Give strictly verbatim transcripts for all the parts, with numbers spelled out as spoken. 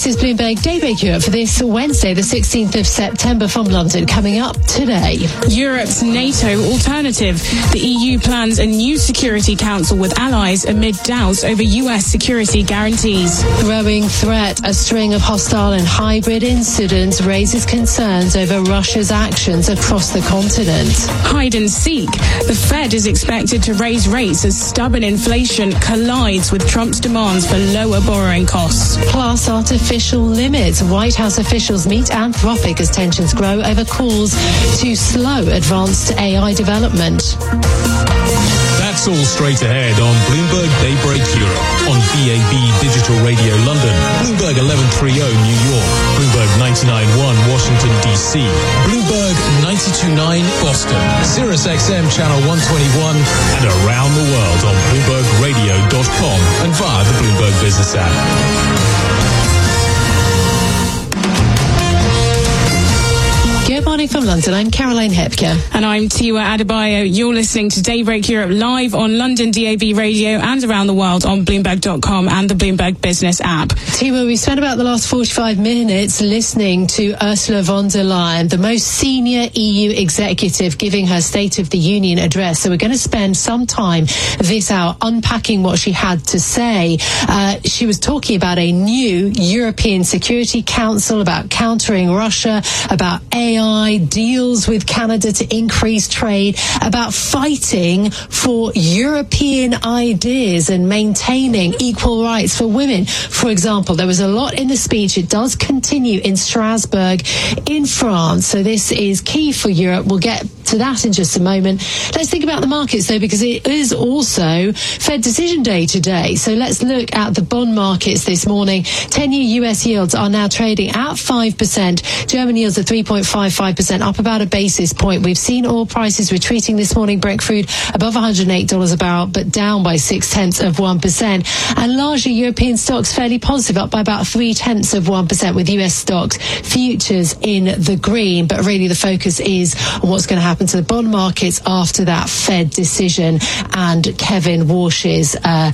is Bloomberg Daybreak Europe for this Wednesday, the sixteenth of September from London. Coming up today. Europe's NATO alternative. The E U plans a new Security Council with allies amid doubts over U S security guarantees. Growing threat. A string of hostile and hybrid incidents raises concerns over Russia's actions across the continent. Hide and seek. The Fed is expected to raise rates as stubborn inflation collides with Trump's demands for lower borrowing costs. Plus, artificial limits. White House officials meet Anthropic as tensions grow over calls to slow advanced A I development. That's all straight ahead on Bloomberg Daybreak Europe, on B A B Digital Radio London, Bloomberg eleven thirty New York, Bloomberg ninety-nine point one Washington, D C, Bloomberg ninety-two point nine Boston, Sirius X M Channel one twenty-one, and around the world on Bloomberg Radio dot com and via the Bloomberg Business app. Good morning from London. I'm Caroline Hepker. And I'm Tiwa Adebayo. You're listening to Daybreak Europe live on London D A B Radio and around the world on Bloomberg dot com and the Bloomberg Business app. Tiwa, we spent about the last forty-five minutes listening to Ursula von der Leyen, the most senior E U executive, giving her State of the Union address. So we're going to spend some time this hour unpacking what she had to say. Uh, she was talking about a new European Security Council, about countering Russia, about A I, deals with Canada to increase trade, about fighting for European ideas and maintaining equal rights for women. For example, there was a lot in the speech. It does continue in Strasbourg in France. So this is key for Europe. We'll get to that in just a moment. Let's think about the markets, though, because it is also Fed decision day today. So let's look at the bond markets this morning. ten-year U S yields are now trading at five percent. German yields are three point five five percent, up about a basis point. We've seen oil prices retreating this morning. Brent crude above one hundred eight dollars a barrel, but down by six-tenths of one percent. And largely European stocks fairly positive, up by about three-tenths of one percent, with U S stocks futures in the green. But really the focus is on what's going to happen to the bond markets after that Fed decision and Kevin Warsh's uh,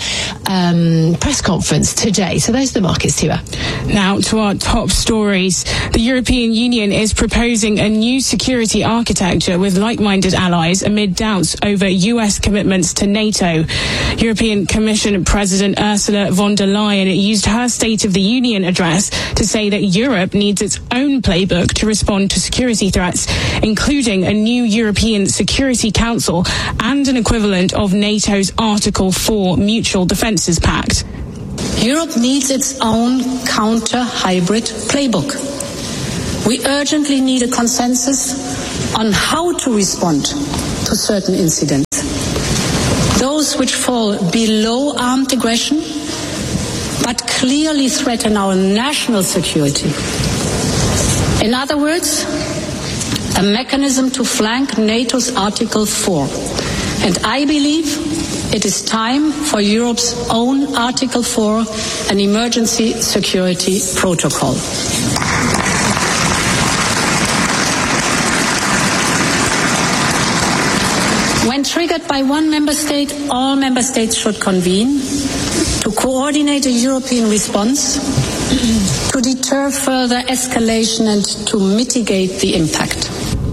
um, press conference today. So those are the markets, Tiwa. Now to our top stories. The European Union is proposing a new security architecture with like-minded allies amid doubts over U S commitments to NATO. European Commission President Ursula von der Leyen used her State of the Union address to say that Europe needs its own playbook to respond to security threats, including a new European Security Council and an equivalent of NATO's Article four Mutual Defences Pact. Europe needs its own counter-hybrid playbook. We urgently need a consensus on how to respond to certain incidents. Those which fall below armed aggression, but clearly threaten our national security. In other words, a mechanism to flank NATO's Article four. And I believe it is time for Europe's own Article four, an emergency security protocol. When triggered by one member state, all member states should convene to coordinate a European response, to deter further escalation and to mitigate the impact.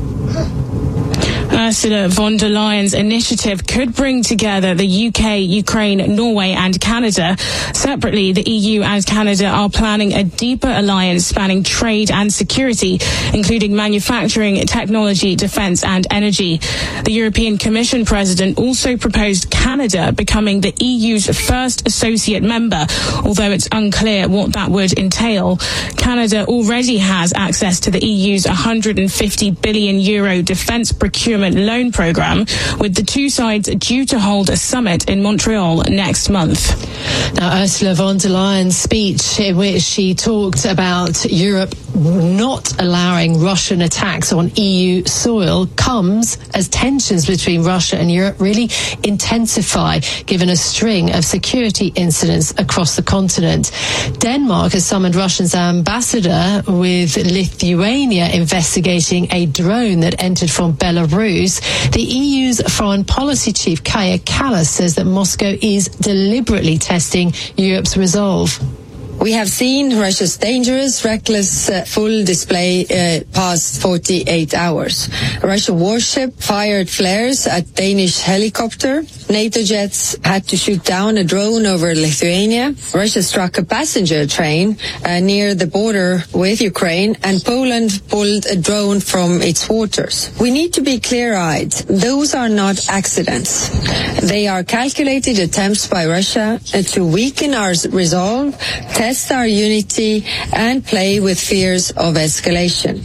Ursula von der Leyen's initiative could bring together the U K, Ukraine, Norway and Canada. Separately, the E U and Canada are planning a deeper alliance spanning trade and security, including manufacturing, technology, defence and energy. The European Commission President also proposed Canada becoming the E U's first associate member, although it's unclear what that would entail. Canada already has access to the E U's one hundred fifty billion euro defence procurement loan programme, with the two sides due to hold a summit in Montreal next month. Now, Ursula von der Leyen's speech, in which she talked about Europe not allowing Russian attacks on E U soil, comes as tensions between Russia and Europe really intensify, given a string of security incidents across the continent. Denmark has summoned Russia's ambassador, with Lithuania investigating a drone that entered from Belarus. The E U's foreign policy chief, Kaja Kallas, says that Moscow is deliberately testing Europe's resolve. We have seen Russia's dangerous, reckless, uh, full display uh, past forty-eight hours. A Russian warship fired flares at Danish helicopter. NATO jets had to shoot down a drone over Lithuania. Russia struck a passenger train uh, near the border with Ukraine, and Poland pulled a drone from its waters. We need to be clear-eyed. Those are not accidents. They are calculated attempts by Russia uh, to weaken our resolve, test our unity, and play with fears of escalation.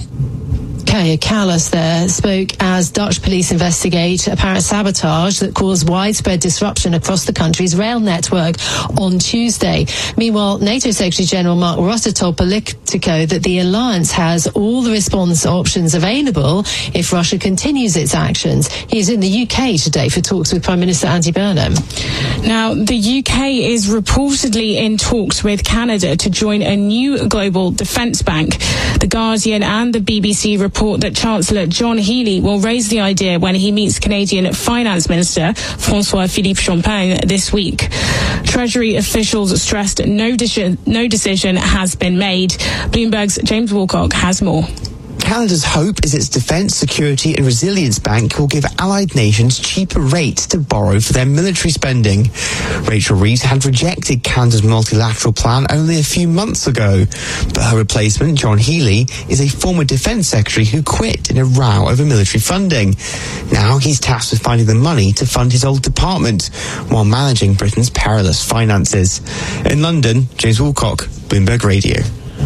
Kaja Kallas there spoke as Dutch police investigate apparent sabotage that caused widespread disruption across the country's rail network on Tuesday. Meanwhile, NATO Secretary-General Mark Rutte told Politico that the alliance has all the response options available if Russia continues its actions. He is in the U K today for talks with Prime Minister Andy Burnham. Now, the U K is reportedly in talks with Canada to join a new global defence bank. The Guardian and the B B C report that Chancellor John Healey will raise the idea when he meets Canadian Finance Minister François-Philippe Champagne this week. Treasury officials stressed no, de- no decision has been made. Bloomberg's James Wilcock has more. Canada's hope is its Defence, Security and Resilience Bank will give allied nations cheaper rates to borrow for their military spending. Rachel Reeves had rejected Canada's multilateral plan only a few months ago, but her replacement, John Healey, is a former Defence Secretary who quit in a row over military funding. Now he's tasked with finding the money to fund his old department while managing Britain's perilous finances. In London, James Wilcock, Bloomberg Radio.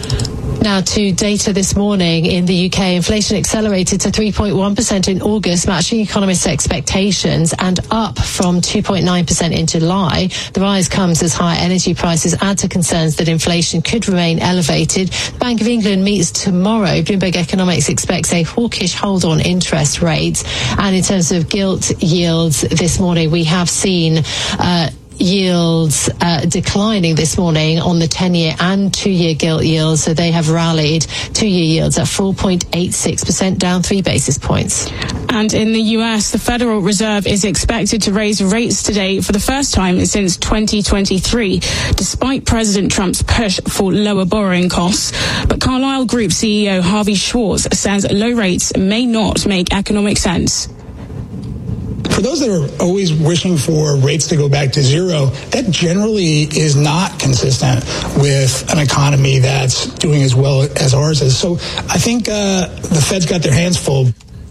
Now to data this morning in the U K. Inflation accelerated to three point one percent in August, matching economists' expectations and up from two point nine percent in July. The rise comes as higher energy prices add to concerns that inflation could remain elevated. The Bank of England meets tomorrow. Bloomberg Economics expects a hawkish hold on interest rates. And in terms of gilt yields this morning, we have seen uh, yields uh, declining this morning on the ten-year and two-year gilt yields, so they have rallied. Two-year yields at four point eight six percent, down three basis points. And in the U S, the Federal Reserve is expected to raise rates today for the first time since twenty twenty-three, despite President Trump's push for lower borrowing costs. But Carlyle Group C E O Harvey Schwartz says low rates may not make economic sense. For those that are always wishing for rates to go back to zero, that generally is not consistent with an economy that's doing as well as ours is. So I think uh, the Fed's got their hands full.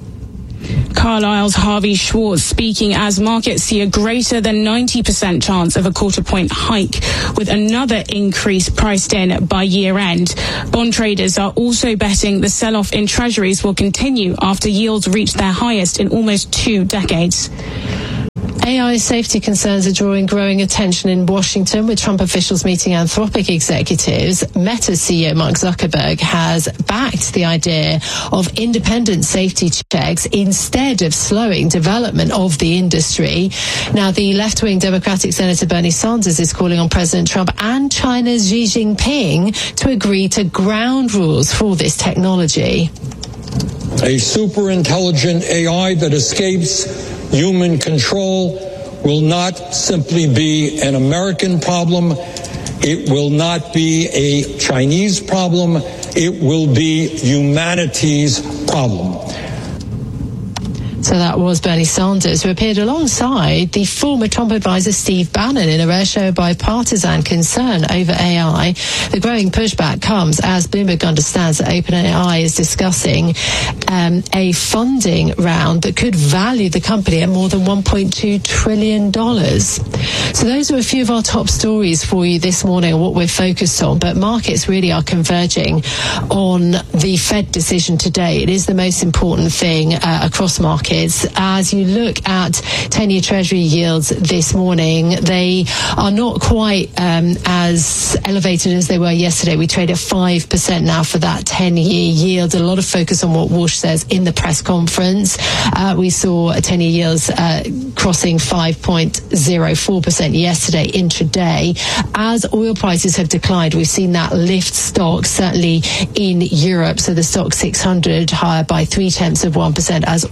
Carlyle's Harvey Schwartz speaking as markets see a greater than ninety percent chance of a quarter point hike, with another increase priced in by year end. Bond traders are also betting the sell-off in treasuries will continue after yields reach their highest in almost two decades. A I safety concerns are drawing growing attention in Washington, with Trump officials meeting Anthropic executives. Meta C E O Mark Zuckerberg has backed the idea of independent safety checks instead of slowing development of the industry. Now, the left-wing Democratic Senator Bernie Sanders is calling on President Trump and China's Xi Jinping to agree to ground rules for this technology. A super-intelligent A I that escapes human control will not simply be an American problem. It will not be a Chinese problem. It will be humanity's problem. So that was Bernie Sanders, who appeared alongside the former Trump advisor Steve Bannon in a rare show of bipartisan concern over A I. The growing pushback comes as Bloomberg understands that OpenAI is discussing um, a funding round that could value the company at more than one point two trillion dollars. So those are a few of our top stories for you this morning, what we're focused on. But markets really are converging on the Fed decision today. It is the most important thing uh, across markets. As you look at ten-year Treasury yields this morning, they are not quite um, as elevated as they were yesterday. We trade at five percent now for that ten-year yield. A lot of focus on what Walsh says in the press conference. Uh, we saw ten-year yields uh, crossing five point zero four percent yesterday intraday. As oil prices have declined, we've seen that lift stocks, certainly in Europe. So the stock six hundred higher by three tenths of one percent as oil prices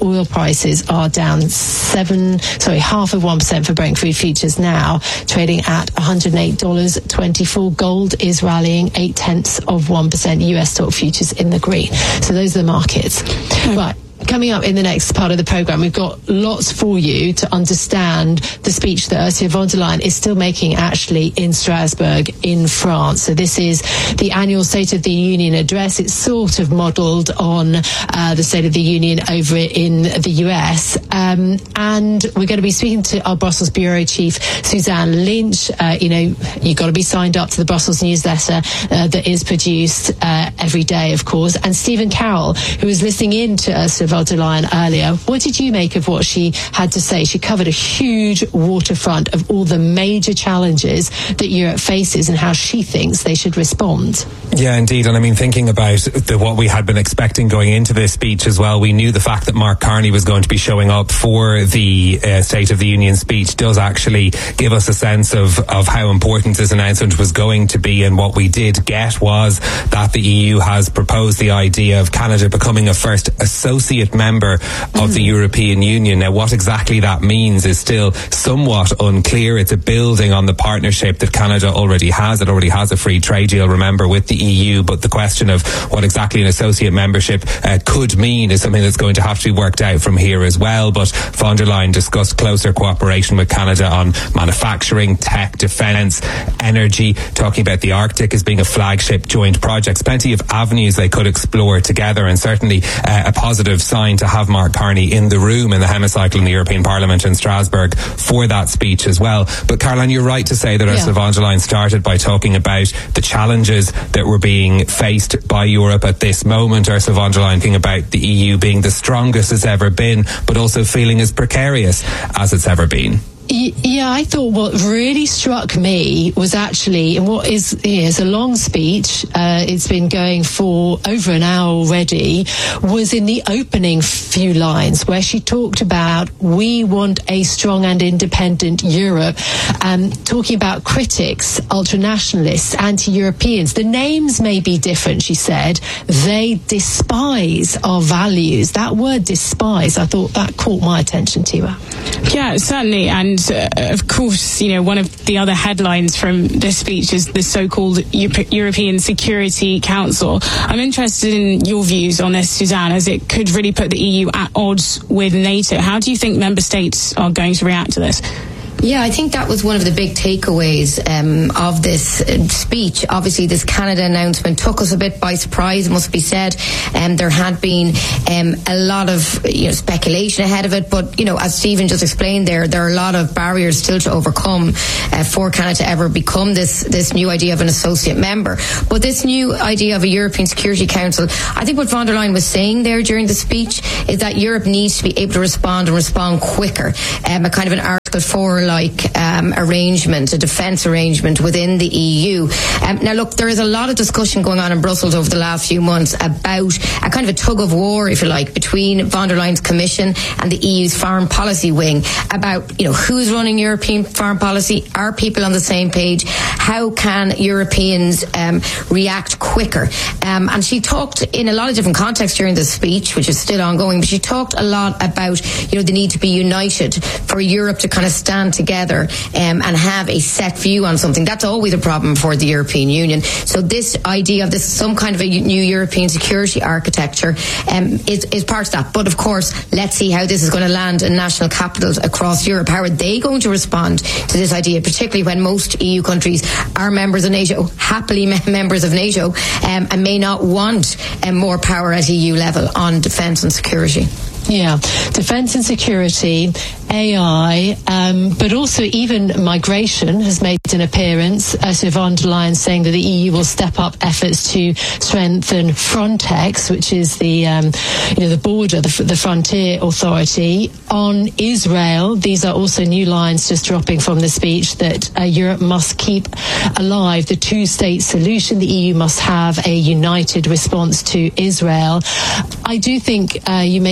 prices are down seven, sorry, half of one percent for Brent crude futures now, trading at one hundred eight dollars twenty-four. Gold is rallying eight tenths of one percent. U S stock futures in the green. So those are the markets. Okay. Right. Coming up in the next part of the programme, we've got lots for you to understand the speech that Ursula von der Leyen is still making actually in Strasbourg in France. So this is the annual State of the Union address. It's sort of modelled on uh, the State of the Union over in the U S. Um, and we're going to be speaking to our Brussels Bureau Chief, Suzanne Lynch. Uh, you know, you've got to be signed up to the Brussels newsletter uh, that is produced uh, every day, of course. And Stephen Carroll, who was listening in to Ursula von der Leyen earlier. What did you make of what she had to say? She covered a huge waterfront of all the major challenges that Europe faces and how she thinks they should respond. Yeah, indeed. And I mean, thinking about the, what we had been expecting going into this speech as well, we knew the fact that Mark Carney was going to be showing up for the uh, State of the Union speech does actually give us a sense of, of how important this announcement was going to be. And what we did get was that the E U has proposed the idea of Canada becoming a first associate member of mm. the European Union. Now, what exactly that means is still somewhat unclear. It's a building on the partnership that Canada already has. It already has a free trade deal, remember, with the E U, but the question of what exactly an associate membership uh, could mean is something that's going to have to be worked out from here as well. But von der Leyen discussed closer cooperation with Canada on manufacturing, tech, defence, energy, talking about the Arctic as being a flagship joint project. Plenty of avenues they could explore together, and certainly uh, a positive sign to have Mark Carney in the room in the hemicycle in the European Parliament in Strasbourg for that speech as well. But Caroline, you're right to say that yeah. Ursula von der Leyen started by talking about the challenges that were being faced by Europe at this moment. Ursula von der Leyen thinking about the E U being the strongest it's ever been, but also feeling as precarious as it's ever been. Yeah, I thought what really struck me was actually, and what is, you know, it's a long speech, uh, it's been going for over an hour already, was in the opening few lines where she talked about, we want a strong and independent Europe, um, talking about critics, ultranationalists, anti-Europeans. The names may be different, she said. They despise our values. That word despise, I thought that caught my attention, Tiwa. Yeah, certainly. And uh, of course, you know, one of the other headlines from this speech is the so-called Europe- European Security Council. I'm interested in your views on this, Suzanne, as it could really put the E U at odds with NATO. How do you think member states are going to react to this? Yeah, I think that was one of the big takeaways um, of this uh, speech. Obviously, this Canada announcement took us a bit by surprise, it must be said. Um, there had been um, a lot of you know, speculation ahead of it, but you know, as Stephen just explained there, there are a lot of barriers still to overcome uh, for Canada to ever become this, this new idea of an associate member. But this new idea of a European Security Council, I think what von der Leyen was saying there during the speech is that Europe needs to be able to respond and respond quicker. Um, a kind of an Article four like um, arrangement, a defence arrangement within the E U. Um, now look, there is a lot of discussion going on in Brussels over the last few months about a kind of a tug of war, if you like, between von der Leyen's Commission and the E U's foreign policy wing about, you know, who's running European foreign policy, are people on the same page, how can Europeans um, react quicker. Um, and she talked in a lot of different contexts during the speech, which is still ongoing, but she talked a lot about, you know, the need to be united for Europe to kind of stand together um, and have a set view on something. That's always a problem for the European Union. So this idea of this some kind of a new European security architecture um, is, is part of that. But of course, let's see how this is going to land in national capitals across Europe. How are they going to respond to this idea, particularly when most E U countries are members of NATO, happily members of NATO, um, and may not want um, more power at E U level on defence and security? Yeah, defence and security, A I, um, but also even migration has made an appearance. Ursula von der Leyen saying that the E U will step up efforts to strengthen Frontex, which is the um, you know the border, the, the frontier authority. On Israel, these are also new lines just dropping from the speech that uh, Europe must keep alive the two-state solution. The E U must have a united response to Israel. I do think uh, you make some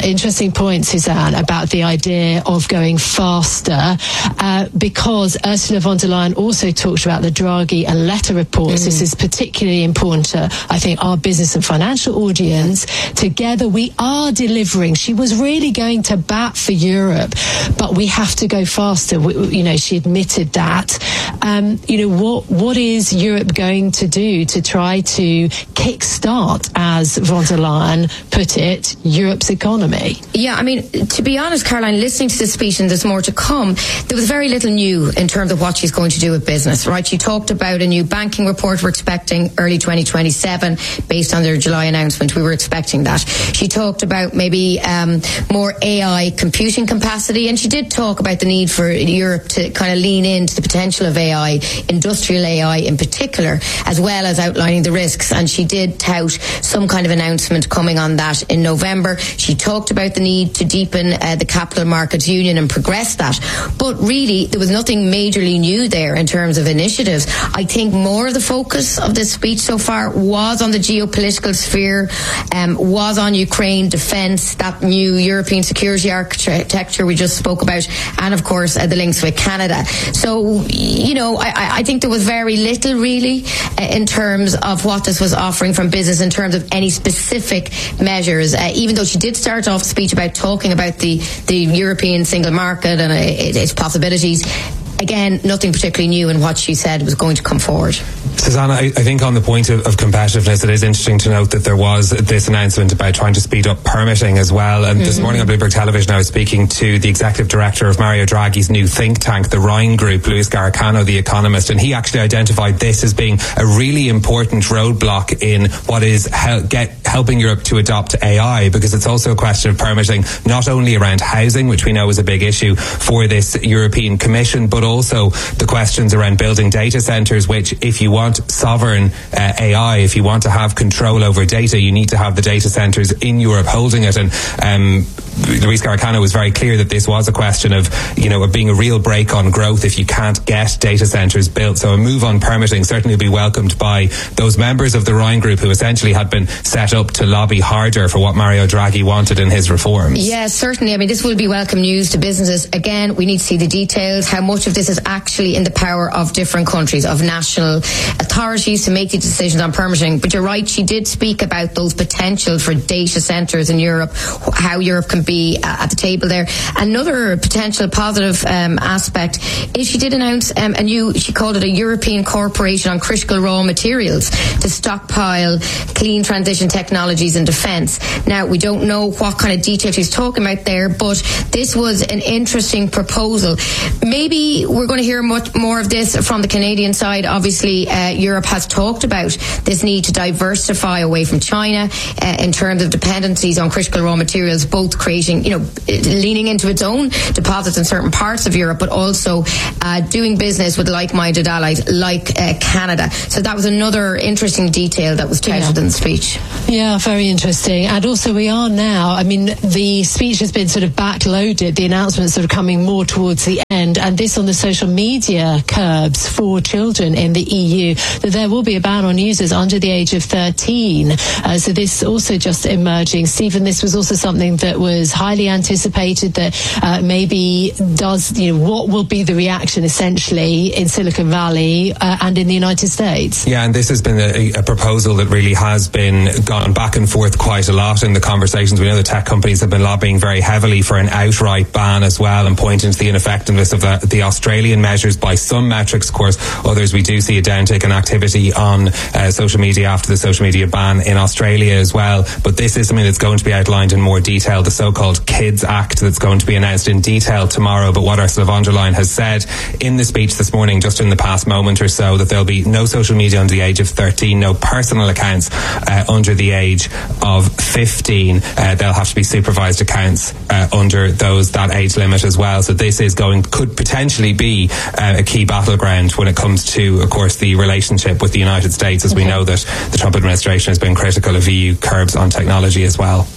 interesting point, Suzanne, about the idea of going faster, uh, because Ursula von der Leyen also talked about the Draghi and Letta reports. Mm. This is particularly important to, I think, our business and financial audience. Together, we are delivering. She was really going to bat for Europe, but we have to go faster. We, you know, she admitted that. Um, you know, what what is Europe going to do to try to kickstart, as von der Leyen put it, Europe's economy? Yeah, I mean, to be honest, Caroline, listening to this speech, and there's more to come, there was very little new in terms of what she's going to do with business, right? She talked about a new banking report we're expecting early twenty twenty-seven based on their July announcement. We were expecting that. She talked about maybe um, more A I computing capacity, and she did talk about the need for Europe to kind of lean into the potential of A I, industrial A I in particular, as well as outlining the risks. And she did tout some kind of announcement coming on that in November. She talked about the need to deepen uh, the capital markets union and progress that. But really, there was nothing majorly new there in terms of initiatives. I think more of the focus of this speech so far was on the geopolitical sphere, um, was on Ukraine, defence, that new European security architecture we just spoke about, and of course uh, the links with Canada. So, you know, I, I think there was very little really uh, in terms of what this was offering from business in terms of any specific measures, uh, even though she did start off the speech about talking about the, the European single market and uh, its possibilities. Again, nothing particularly new in what she said was going to come forward. Susanna, I, I think on the point of, of competitiveness, it is interesting to note that there was this announcement about trying to speed up permitting as well. And mm-hmm. this morning on Bloomberg Television, I was speaking to the executive director of Mario Draghi's new think tank, the Rhine Group, Luis Garicano, the economist, and he actually identified this as being a really important roadblock in what is hel- get, helping Europe to adopt A I, because it's also a question of permitting not only around housing, which we know is a big issue for this European Commission, but also the questions around building data centres, which if you want sovereign uh, A I, if you want to have control over data, you need to have the data centres in Europe holding it. And um, Luis Garicano was very clear that this was a question of, you know, of being a real brake on growth if you can't get data centres built. So a move on permitting certainly will be welcomed by those members of the Rhine Group who essentially had been set up to lobby harder for what Mario Draghi wanted in his reforms. Yes, certainly. I mean, this will be welcome news to businesses. Again, we need to see the details, how much of this is actually in the power of different countries, of national authorities to make these decisions on permitting. But you're right, she did speak about those potential for data centres in Europe, how Europe can be at the table there. Another potential positive um, aspect is she did announce um, a new, she called it a European Corporation on Critical Raw Materials to stockpile clean transition technologies in defence. Now, we don't know what kind of detail she's talking about there, but this was an interesting proposal. Maybe we're going to hear much more of this from the Canadian side. Obviously, uh, Europe has talked about this need to diversify away from China uh, in terms of dependencies on critical raw materials, both creating, you know, leaning into its own deposits in certain parts of Europe, but also uh, doing business with like-minded allies like uh, Canada. So that was another interesting detail that was touted yeah. in the speech. Yeah, very interesting. And also we are now, I mean, the speech has been sort of backloaded, the announcements sort of coming more towards the end, and this on the social media curbs for children in the E U, that there will be a ban on users under the age of thirteen. Uh, so this also just emerging. Stephen, this was also something that was highly anticipated, that uh, maybe does, you know, what will be the reaction essentially in Silicon Valley uh, and in the United States? Yeah, and this has been a, a proposal that really has been gone back and forth quite a lot in the conversations. We know the tech companies have been lobbying very heavily for an outright ban as well, and pointing to the ineffectiveness of the, the Australian measures by some metrics. Of course, others we do see a downtick in activity on uh, social media after the social media ban in Australia as well. But this is something that's going to be outlined in more detail, the so-called Kids Act that's going to be announced in detail tomorrow. But what Ursula von der Leyen has said in the speech this morning, just in the past moment or so, that there'll be no social media under the age of thirteen, no personal accounts uh, under the age of fifteen. Uh, they'll have to be supervised accounts uh, under those that age limit as well. So this is going, could potentially be uh, a key battleground when it comes to, of course, the relationship with the United States, as we know that the Trump administration has been critical of E U curbs on technology as well.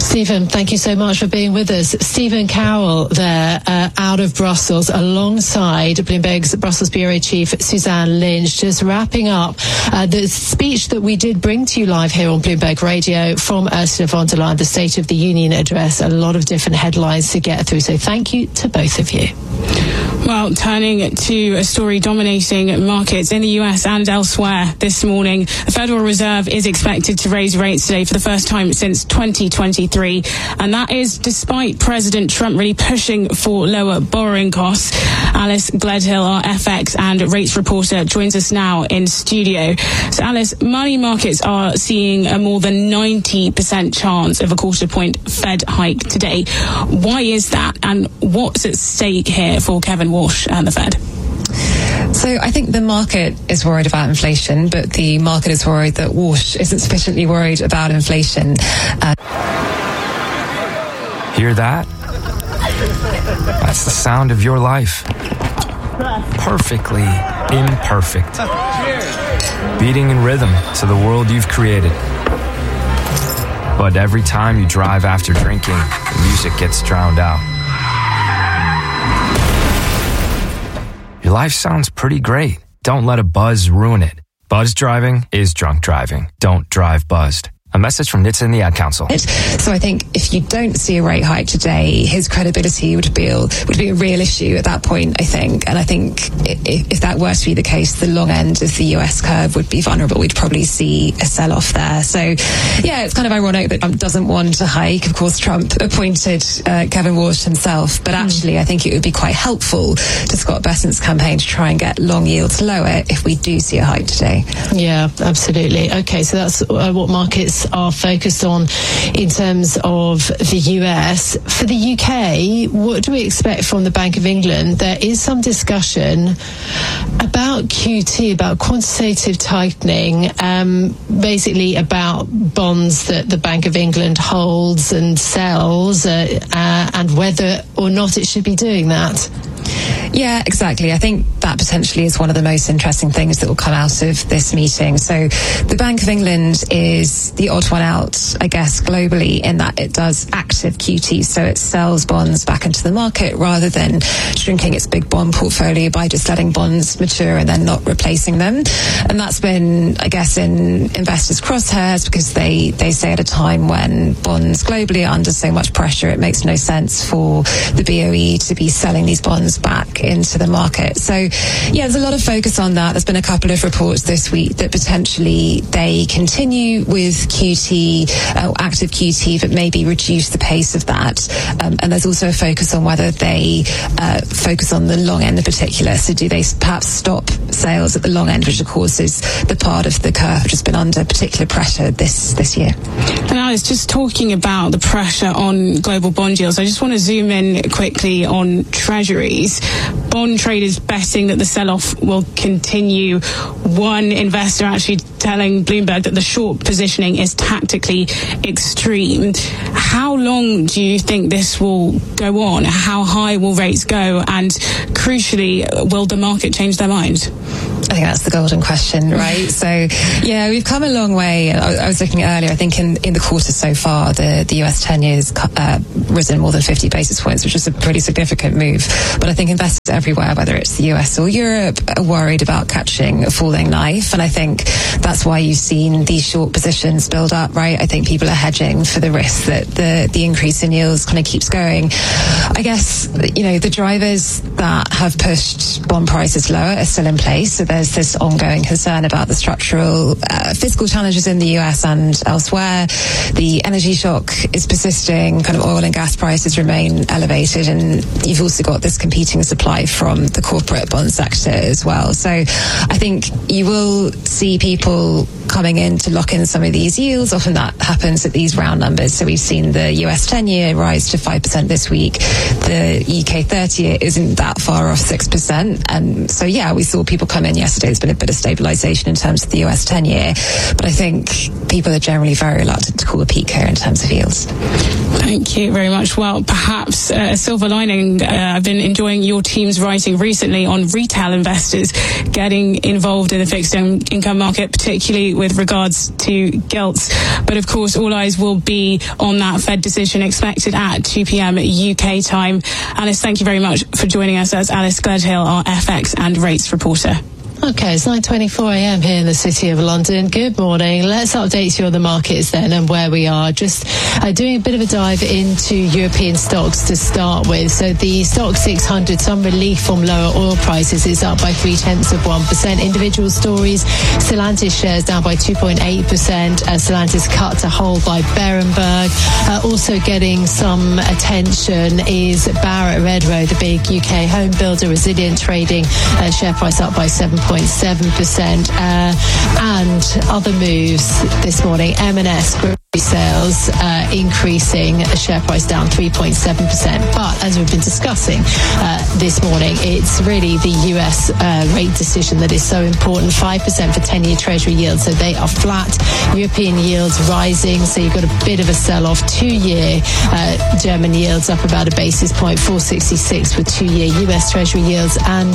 Stephen, thank you so much for being with us. Stephen Cowell there, uh, out of Brussels, alongside Bloomberg's Brussels Bureau Chief Suzanne Lynch, just wrapping up uh, the speech that we did bring to you live here on Bloomberg Radio from Ursula von der Leyen, the State of the Union address. A lot of different headlines to get through, so thank you to both of you. Well, turning to a story dominating markets in the U S and elsewhere this morning, the Federal Reserve is expected to raise rates today for the first time since twenty twenty-three, and that is despite President Trump really pushing for lower borrowing costs. Alice Gledhill, our F X and rates reporter, joins us now in studio. So, Alice, money markets are seeing a more than ninety percent chance of a quarter point Fed hike today. Why is that, and what's at stake here for Kevin Walsh and the Fed? So I think the market is worried about inflation, but the market is worried that Walsh isn't sufficiently worried about inflation. Uh- Hear that? That's the sound of your life. Perfectly imperfect. Beating in rhythm to the world you've created. But every time you drive after drinking, the music gets drowned out. Your life sounds pretty great. Don't let a buzz ruin it. Buzz driving is drunk driving. Don't drive buzzed. A message from N H T S A and the Ad Council. So I think if you don't see a rate hike today, his credibility would be, would be a real issue at that point, I think. And I think if, if that were to be the case, the long end of the U S curve would be vulnerable. We'd probably see a sell-off there. So, yeah, it's kind of ironic that Trump doesn't want to hike. Of course, Trump appointed uh, Kevin Walsh himself. But actually, I think it would be quite helpful to Scott Bessent's campaign to try and get long yields lower if we do see a hike today. Yeah, absolutely. Okay, so that's uh, what markets are focused on in terms of the U S. For the U K, what do we expect from the Bank of England? There is some discussion about Q T, about quantitative tightening, um, basically about bonds that the Bank of England holds and sells, uh, uh, and whether or not it should be doing that. Yeah, exactly. I think that potentially is one of the most interesting things that will come out of this meeting. So the Bank of England is the odd one out, I guess, globally, in that it does active Q T. So it sells bonds back into the market rather than shrinking its big bond portfolio by just letting bonds mature and then not replacing them. And that's been, I guess, in investors' crosshairs because they, they say at a time when bonds globally are under so much pressure, it makes no sense for the B O E to be selling these bonds back into the market. So, yeah, there's a lot of focus on that. There's been a couple of reports this week that potentially they continue with Q T, uh, active Q T, but maybe reduce the pace of that. Um, and there's also a focus on whether they uh, focus on the long end in particular. So do they perhaps stop sales at the long end, which of course is the part of the curve which has been under particular pressure this, this year. And Alice, just talking about the pressure on global bond yields, I just want to zoom in quickly on treasuries. Bond traders betting that the sell-off will continue. One investor actually telling Bloomberg that the short positioning is tactically extreme. How long do you think this will go on? How high will rates go? And crucially, will the market change their mind? I think that's the golden question, right? So, yeah, we've come a long way. I, I was looking earlier, I think in, in the quarter so far, the, the U S ten years uh, risen more than fifty basis points, which is a pretty significant move. But I think investors everywhere, whether it's the U S or Europe, are worried about catching a falling knife. And I think that's why you've seen these short positions build up, right? I think people are hedging for the risk that the, the increase in yields kind of keeps going. I guess, you know, the drivers that have pushed bond prices lower are still in place. So there's this ongoing concern about the structural uh, fiscal challenges in the U S and elsewhere. The energy shock is persisting, kind of oil and gas prices remain elevated, and you've also got this competing supply from the corporate bond sector as well. So I think you will see people coming in to lock in some of these yields. Often that happens at these round numbers. So we've seen the U S ten year rise to five percent this week. The U K thirty year isn't that far off six percent. And so, yeah, we saw people come in yesterday. There's been a bit of stabilisation in terms of the U S ten year. But I think people are generally very reluctant to call a peak here in terms of yields. Thank you very much. Well, perhaps uh, a silver lining. Uh, I've been enjoying your team's writing recently on retail investors getting involved in the fixed income market, particularly with regards to gilts. But of course, all eyes will be on that Fed decision expected at two p.m. U K time. Alice, thank you very much for joining us. That's Alice Gledhill, our F X and rates reporter. Okay, it's nine twenty-four a.m. here in the City of London. Good morning. Let's update you on the markets then and where we are. Just uh, doing a bit of a dive into European stocks to start with. So the stock six hundred, some relief from lower oil prices, is up by three tenths of one percent. Individual stories, Stellantis shares down by two point eight percent. Uh, Stellantis cut to hold by Berenberg. Uh, also getting some attention is Barratt Redrow, the big U K home builder, resilient trading, uh, share price up by seven point seven percent. Uh, and other moves this morning, M and S grocery sales uh, increasing, a share price down three point seven percent. But as we've been discussing uh, this morning, it's really the U S uh, rate decision that is so important. five percent for ten-year Treasury yields, so they are flat. European yields rising, so you've got a bit of a sell-off. Two-year uh, German yields up about a basis point, four sixty-six for two-year U S Treasury yields, and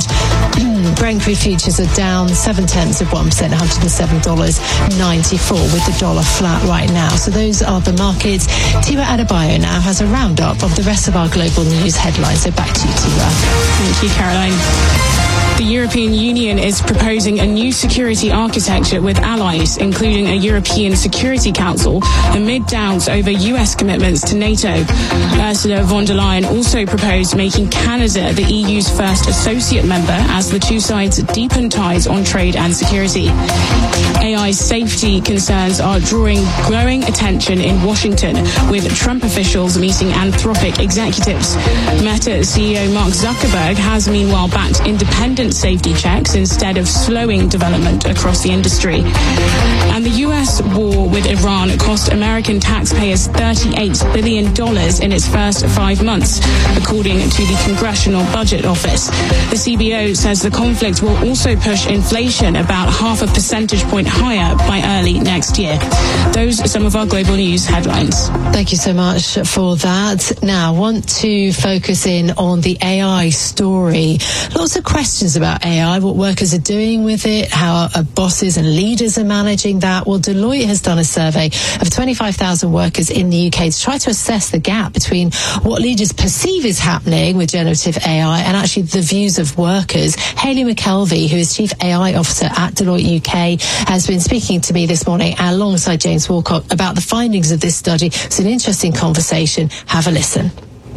Brent crude futures are down seven tenths of one percent, one hundred seven dollars ninety-four, with the dollar flat right now. So those are the markets. Tiwa Adebayo now has a roundup of the rest of our global news headlines. So back to you, Tiwa. Thank you, Caroline. The European Union is proposing a new security architecture with allies, including a European Security Council, amid doubts over U S commitments to NATO. Ursula von der Leyen also proposed making Canada the E U's first associate member as the two sides deepen ties on trade and security. A I safety concerns are drawing growing attention in Washington, with Trump officials meeting Anthropic executives. Meta C E O Mark Zuckerberg has meanwhile backed independent safety checks instead of slowing development across the industry. And the U S war with Iran cost American taxpayers thirty-eight billion dollars in its first five months, according to the Congressional Budget Office. The C B O says the conflict will also push inflation about half a percentage point higher by early next year. Those are some of our global news headlines. Thank you so much for that. Now, I want to focus in on the A I story. Lots of questions about A I, what workers are doing with it, how uh, bosses and leaders are managing that. Well, Deloitte has done a survey of twenty-five thousand workers in the U K to try to assess the gap between what leaders perceive is happening with generative A I and actually the views of workers. Hayley McKelvey, who is Chief A I Officer at Deloitte U K, has been speaking to me this morning alongside James Walcott about the findings of this study. It's an interesting conversation. Have a listen.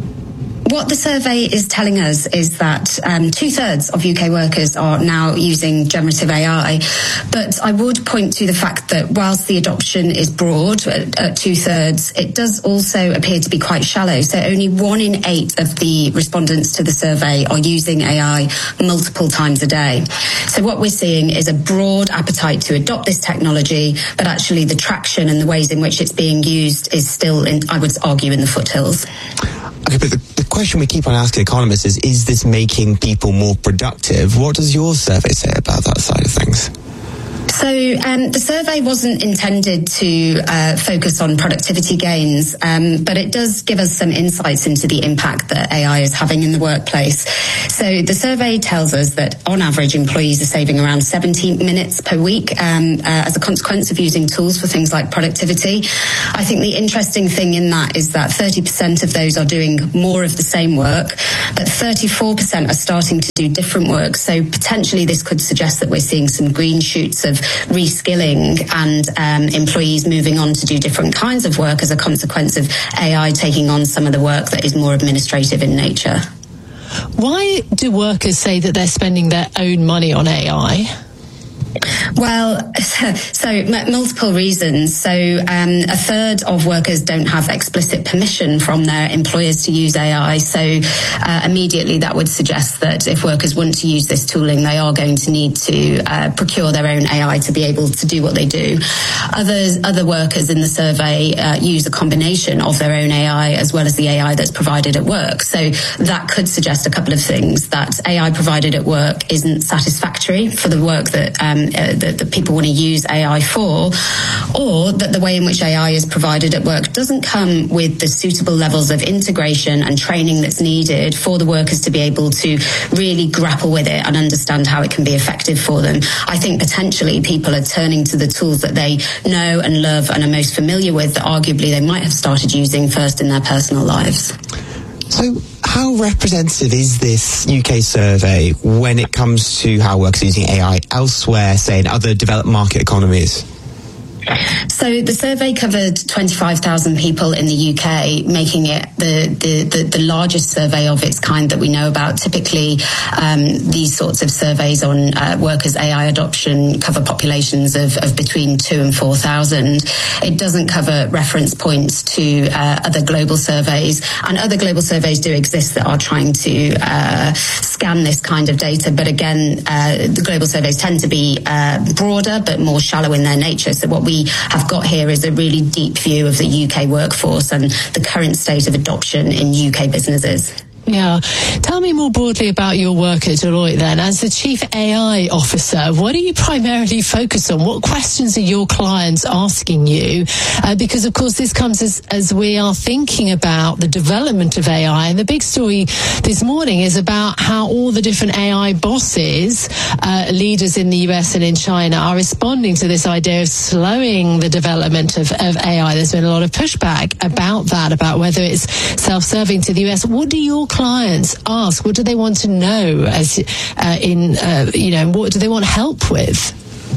What the survey is telling us is that um, two-thirds of U K workers are now using generative A I. But I would point to the fact that whilst the adoption is broad at, at two-thirds, it does also appear to be quite shallow. So only one in eight of the respondents to the survey are using A I multiple times a day. So what we're seeing is a broad appetite to adopt this technology, but actually the traction and the ways in which it's being used is still, in, I would argue, in the foothills. Okay, but the, the question we keep on asking economists is, is this making people more productive? What does your survey say about that side of things? So um, the survey wasn't intended to uh, focus on productivity gains, um, but it does give us some insights into the impact that A I is having in the workplace. So the survey tells us that on average employees are saving around seventy minutes per week um, uh, as a consequence of using tools for things like productivity. I think the interesting thing in that is that thirty percent of those are doing more of the same work, but thirty-four percent are starting to do different work. So potentially this could suggest that we're seeing some green shoots of reskilling and um, employees moving on to do different kinds of work as a consequence of A I taking on some of the work that is more administrative in nature. Why do workers say that they're spending their own money on A I? Well, so m- multiple reasons. So um, a third of workers don't have explicit permission from their employers to use A I. So uh, immediately that would suggest that if workers want to use this tooling, they are going to need to uh, procure their own A I to be able to do what they do. Others, other workers in the survey uh, use a combination of their own A I as well as the A I that's provided at work. So that could suggest a couple of things: that A I provided at work isn't satisfactory for the work that um, Uh, that, that people want to use A I for, or that the way in which A I is provided at work doesn't come with the suitable levels of integration and training that's needed for the workers to be able to really grapple with it and understand how it can be effective for them. I think potentially people are turning to the tools that they know and love and are most familiar with that arguably they might have started using first in their personal lives. So how representative is this U K survey when it comes to how workers are using A I elsewhere, say in other developed market economies? So the survey covered twenty-five thousand people in the U K, making it the, the, the, the largest survey of its kind that we know about. Typically, um, these sorts of surveys on uh, workers' A I adoption cover populations of, of between two and four thousand. It doesn't cover reference points to uh, other global surveys, and other global surveys do exist that are trying to uh, scan this kind of data. But again, uh, the global surveys tend to be uh, broader but more shallow in their nature. So what we we have got here is a really deep view of the U K workforce and the current state of adoption in U K businesses. Yeah. Tell me more broadly about your work at Deloitte then. As the Chief A I Officer, what are you primarily focused on? What questions are your clients asking you? Uh, because, of course, this comes as, as we are thinking about the development of A I. And the big story this morning is about how all the different A I bosses, uh, leaders in the U S and in China, are responding to this idea of slowing the development of, of A I. There's been a lot of pushback about that, about whether it's self-serving to the U S. What do your clients ask? What do they want to know as uh, in uh, you know, what do they want help with?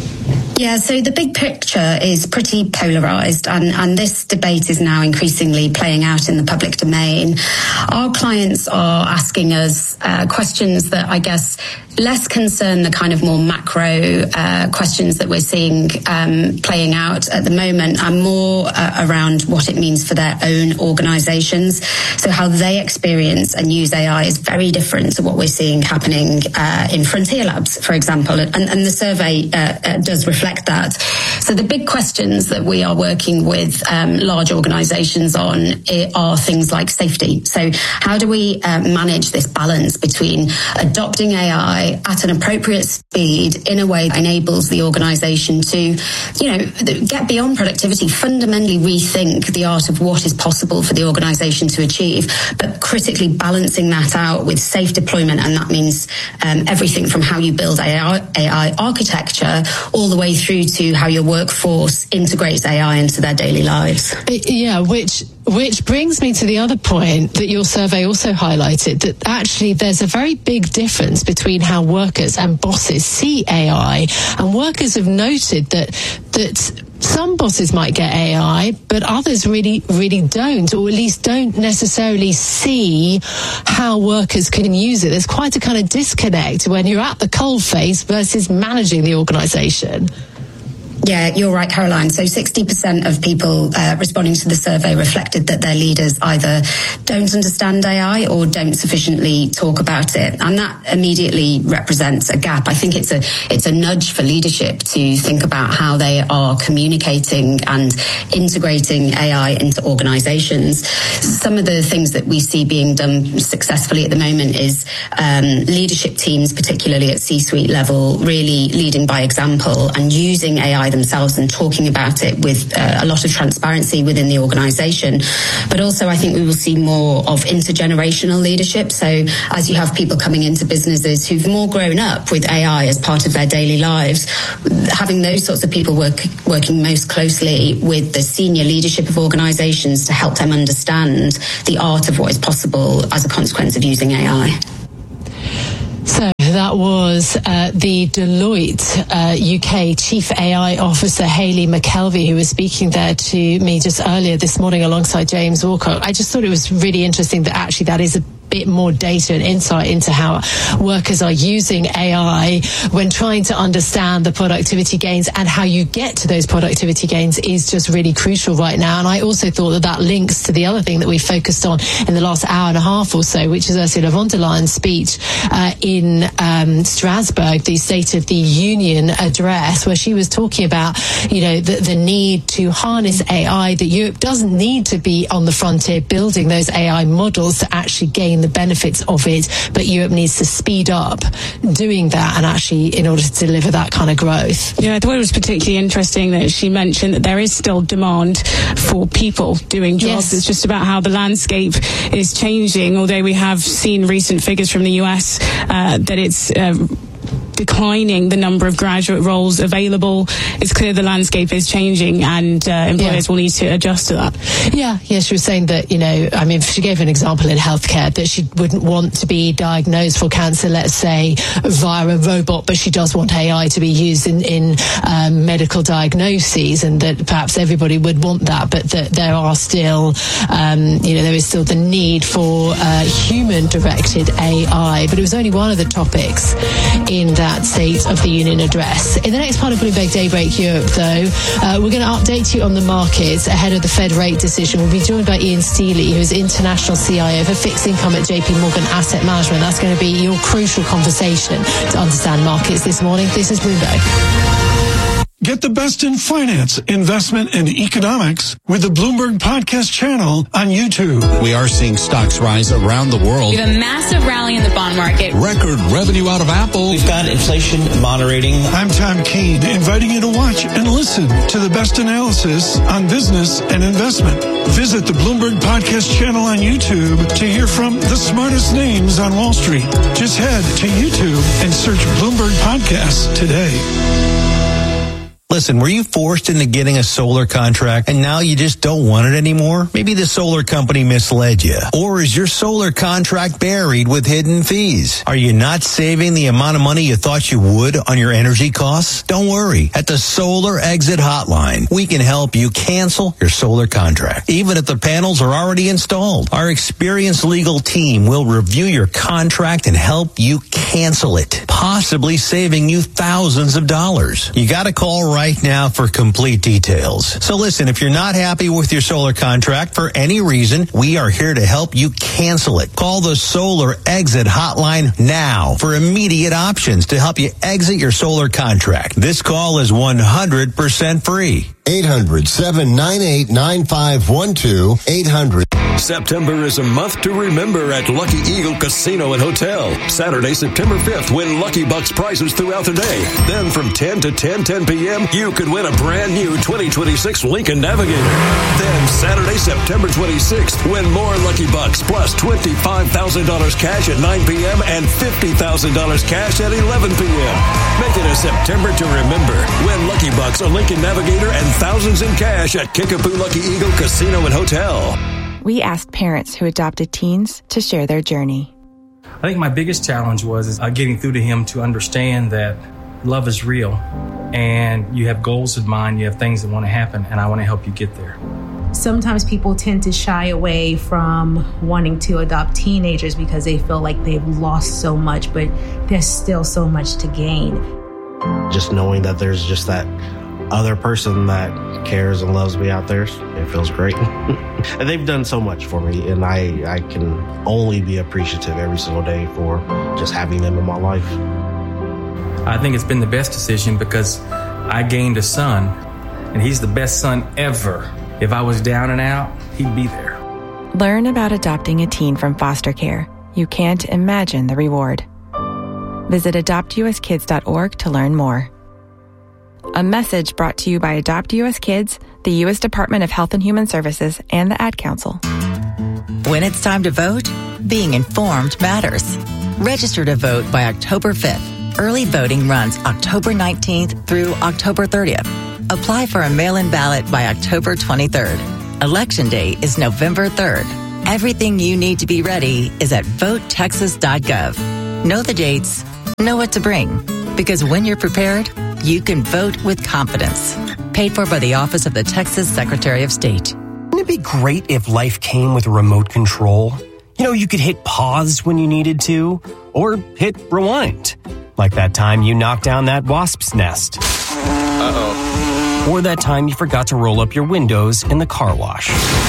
Yeah, so the big picture is pretty polarised, and, and this debate is now increasingly playing out in the public domain. Our clients are asking us uh, questions that I guess less concern the kind of more macro uh, questions that we're seeing um, playing out at the moment, and more uh, around what it means for their own organisations. So how they experience and use A I is very different to what we're seeing happening uh, in frontier labs, for example, and, and the survey uh, uh, does reflect that. So the big questions that we are working with um, large organisations on are things like safety. So how do we uh, manage this balance between adopting A I at an appropriate speed in a way that enables the organisation to, you know, get beyond productivity, fundamentally rethink the art of what is possible for the organisation to achieve, but critically balancing that out with safe deployment. And that means um, everything from how you build A I, A I architecture all the way through to how your workforce integrates A I into their daily lives. Yeah, which which brings me to the other point that your survey also highlighted, that actually there's a very big difference between how workers and bosses see A I. And workers have noted that that some bosses might get A I, but others really, really don't, or at least don't necessarily see how workers can use it. There's quite a kind of disconnect when you're at the coalface versus managing the organisation. Yeah, you're right, Caroline. So sixty percent of people uh, responding to the survey reflected that their leaders either don't understand A I or don't sufficiently talk about it. And that immediately represents a gap. I think it's a it's a nudge for leadership to think about how they are communicating and integrating A I into organisations. Some of the things that we see being done successfully at the moment is um, leadership teams, particularly at C-suite level, really leading by example and using A I themselves and talking about it with uh, a lot of transparency within the organisation. But also I think we will see more of intergenerational leadership. So as you have people coming into businesses who've more grown up with A I as part of their daily lives, having those sorts of people work, working most closely with the senior leadership of organisations to help them understand the art of what is possible as a consequence of using A I. So that was uh, the Deloitte uh, U K Chief A I Officer, Hayley McKelvey, who was speaking there to me just earlier this morning alongside James Walcott. I just thought it was really interesting that actually that is a bit more data and insight into how workers are using A I when trying to understand the productivity gains, and how you get to those productivity gains is just really crucial right now. And I also thought that that links to the other thing that we focused on in the last hour and a half or so, which is Ursula von der Leyen's speech uh, in um, Strasbourg, the State of the Union address, where she was talking about, you know, the, the need to harness A I, that Europe doesn't need to be on the frontier building those A I models to actually gain the benefits of it, but Europe needs to speed up doing that and actually in order to deliver that kind of growth. Yeah, I thought it was particularly interesting that she mentioned that there is still demand for people doing jobs. Yes. It's just about how the landscape is changing, although we have seen recent figures from the U S uh, that it's uh, declining the number of graduate roles available. It's clear the landscape is changing, and uh, employers yeah. will need to adjust to that. Yeah, yeah, she was saying that, you know, I mean, she gave an example in healthcare that she wouldn't want to be diagnosed for cancer, let's say, via a robot, but she does want A I to be used in, in um, medical diagnoses, and that perhaps everybody would want that, but that there are still, um, you know, there is still the need for uh, human-directed A I. But it was only one of the topics in that That State of the Union address. In the next part of Bloomberg Daybreak Europe, though, uh, we're going to update you on the markets ahead of the Fed rate decision. We'll be joined by Ian Steely, who's International C I O for Fixed Income at J P Morgan Asset Management. That's going to be your crucial conversation to understand markets this morning. This is Bloomberg. Get the best in finance, investment, and economics with the Bloomberg Podcast channel on YouTube. We are seeing stocks rise around the world. We have a massive rally in the bond market. Record revenue out of Apple. We've got inflation moderating. I'm Tom Keene, inviting you to watch and listen to the best analysis on business and investment. Visit the Bloomberg Podcast channel on YouTube to hear from the smartest names on Wall Street. Just head to YouTube and search Bloomberg Podcasts today. Listen, were you forced into getting a solar contract and now you just don't want it anymore? Maybe the solar company misled you. Or is your solar contract buried with hidden fees? Are you not saving the amount of money you thought you would on your energy costs? Don't worry. At the Solar Exit Hotline, we can help you cancel your solar contract, even if the panels are already installed. Our experienced legal team will review your contract and help you cancel it, possibly saving you thousands of dollars. You got to call right now for complete details. So listen, if you're not happy with your solar contract for any reason, we are here to help you cancel it. Call the Solar Exit Hotline now for immediate options to help you exit your solar contract. This call is one hundred percent free. eight hundred, seven nine eight, nine five one two. eight hundred. September is a month to remember at Lucky Eagle Casino and Hotel. Saturday, September fifth, win Lucky Bucks prizes throughout the day. Then from ten to ten ten p.m., you could win a brand new twenty twenty-six Lincoln Navigator. Then Saturday, September twenty-sixth, win more Lucky Bucks plus twenty-five thousand dollars cash at nine p.m. and fifty thousand dollars cash at eleven p.m. Make it a September to remember. Win Lucky Bucks, a Lincoln Navigator, and thousands in cash at Kickapoo Lucky Eagle Casino and Hotel. We asked parents who adopted teens to share their journey. I think my biggest challenge was uh, getting through to him to understand that love is real and you have goals in mind, you have things that want to happen, and I want to help you get there. Sometimes people tend to shy away from wanting to adopt teenagers because they feel like they've lost so much, but there's still so much to gain. Just knowing that there's just that other person that cares and loves me out there, it feels great. And they've done so much for me, and I, I can only be appreciative every single day for just having them in my life. I think it's been the best decision because I gained a son, and he's the best son ever. If I was down and out, he'd be there. Learn about adopting a teen from foster care. You can't imagine the reward. Visit adopt u s kids dot org to learn more. A message brought to you by Adopt U S Kids, the U S Department of Health and Human Services, and the Ad Council. When it's time to vote, being informed matters. Register to vote by October fifth. Early voting runs October nineteenth through October thirtieth. Apply for a mail-in ballot by October twenty-third. Election Day is November third. Everything you need to be ready is at vote texas dot gov. Know the dates, know what to bring, because when you're prepared, you can vote with confidence. Paid for by the Office of the Texas Secretary of State. Wouldn't it be great if life came with a remote control? You know, you could hit pause when you needed to, or hit rewind. Like that time you knocked down that wasp's nest. Uh-oh. Or that time you forgot to roll up your windows in the car wash.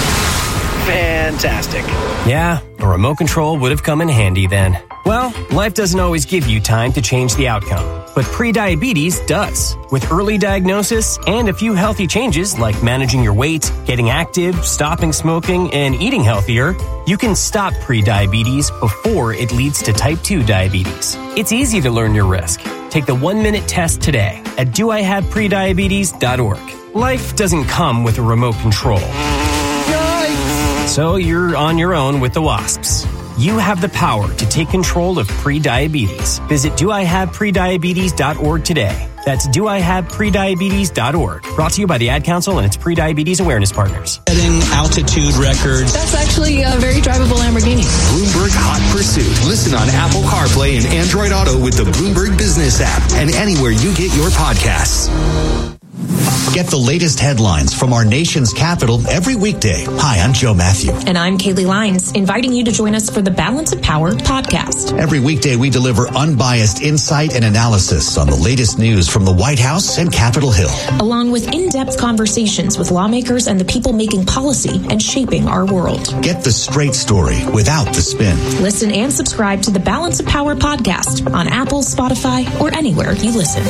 Fantastic. Yeah, a remote control would have come in handy then. Well, life doesn't always give you time to change the outcome. but prediabetes does. With early diagnosis and a few healthy changes like managing your weight, getting active, stopping smoking, and eating healthier, you can stop prediabetes before it leads to type two diabetes. It's easy to learn your risk. Take the one-minute test today at do I have prediabetes dot org. Life doesn't come with a remote control. Yikes! So you're on your own with the WASPs. You have the power to take control of prediabetes. Visit do I have prediabetes dot org today. That's do I have prediabetes dot org. Brought to you by the Ad Council and its Prediabetes Awareness Partners. Setting altitude records. That's actually a very drivable Lamborghini. Bloomberg Hot Pursuit. Listen on Apple CarPlay and Android Auto with the Bloomberg Business app and anywhere you get your podcasts. Get the latest headlines from our nation's capital every weekday. Hi, I'm Joe Matthew. And I'm Kaylee Lyons, inviting you to join us for the Balance of Power podcast. Every weekday, we deliver unbiased insight and analysis on the latest news from the White House and Capitol Hill. Along with in-depth conversations with lawmakers and the people making policy and shaping our world. Get the straight story without the spin. Listen and subscribe to the Balance of Power podcast on Apple, Spotify, or anywhere you listen.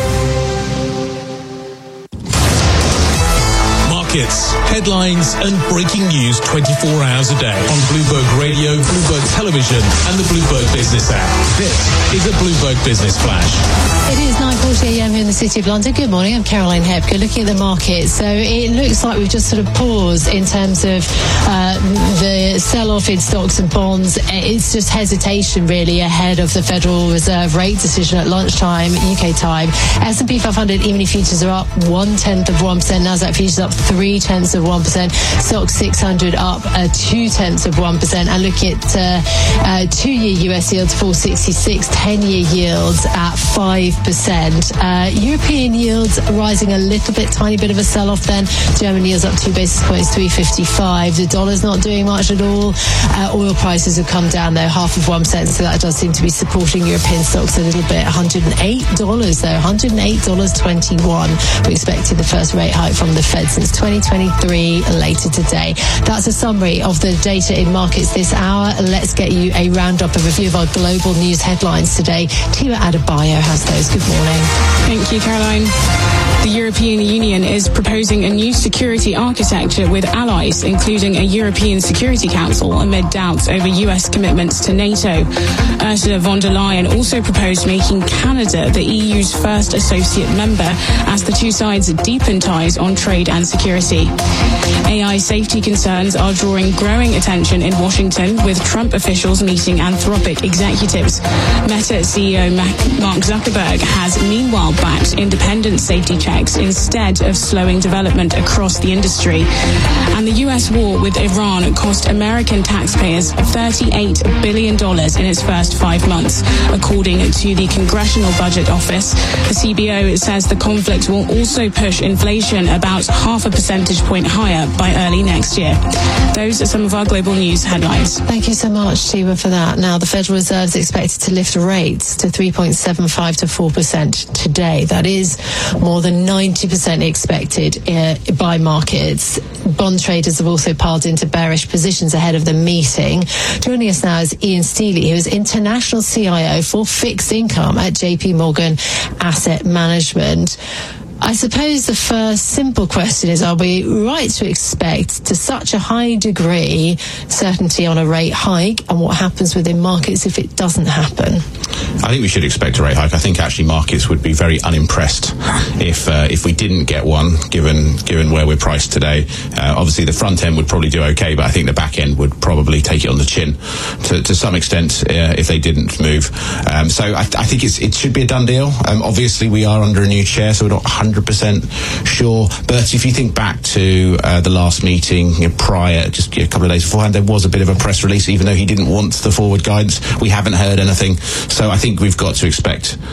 Markets, headlines, and breaking news twenty-four hours a day on Bloomberg Radio, Bloomberg Television, and the Bloomberg Business app. This is a Bloomberg Business Flash. It is nine forty a.m. in the City of London. Good morning, I'm Caroline Hepker. Looking at the market, so it looks like we've just sort of paused in terms of uh, the sell-off in stocks and bonds. It's just hesitation really ahead of the Federal Reserve rate decision at lunchtime U K time. S and P five hundred evening futures are up one tenth of one percent. Nasdaq futures up three tenths of one percent. Stock six hundred up uh, two tenths of one percent. And looking at uh, uh, two-year U S yields four sixty-six, ten-year yields at five percent. Uh, European yields rising a little bit, tiny bit of a sell-off then. German yields up two basis points, three fifty-five. The dollar's not doing much at all. Uh, oil prices have come down though, half of one percent, so that does seem to be supporting European stocks a little bit. one hundred eight dollars though, one hundred eight dollars and twenty-one. We expected the first rate hike from the Fed since twenty twenty-three later today. That's a summary of the data in markets this hour. Let's get you a roundup, a review of our global news headlines today. Tima Adebayo has those. Good morning. Thank you, Caroline. The European Union is proposing a new security architecture with allies, including a European Security Council, amid doubts over U S commitments to NATO. Ursula von der Leyen also proposed making Canada the E U's first associate member as the two sides deepen ties on trade and security. A I safety concerns are drawing growing attention in Washington, with Trump officials meeting Anthropic executives. Meta C E O Mark Zuckerberg has meanwhile backed independent safety checks instead of slowing development across the industry. And the U S war with Iran cost American taxpayers thirty-eight billion dollars in its first five months, according to the Congressional Budget Office. The C B O says the conflict will also push inflation about half a percentage point higher by early next year. Those are some of our global news headlines. Thank you so much, Shiva, for that. Now, the Federal Reserve is expected to lift rates to three point seven five to four percent today. That is more than ninety percent expected uh, by markets. Bond traders have also piled into bearish positions ahead of the meeting. Joining us now is Ian Steely, who is International C I O for Fixed Income at J P Morgan Asset Management. I suppose the first simple question is, are we right to expect to such a high degree certainty on a rate hike, and what happens within markets if it doesn't happen? I think we should expect a rate hike. I think actually markets would be very unimpressed if uh, if we didn't get one, given given where we're priced today. Uh, obviously, the front end would probably do okay, but I think the back end would probably take it on the chin to, to some extent uh, if they didn't move. Um, so I, I think it's, it should be a done deal. Um, obviously, we are under a new chair, so we're not one hundred percent sure. But if you think back to uh, the last meeting you know, prior, just a couple of days beforehand, there was a bit of a press release, even though he didn't want the forward guidance. We haven't heard anything. So I think we've got to expect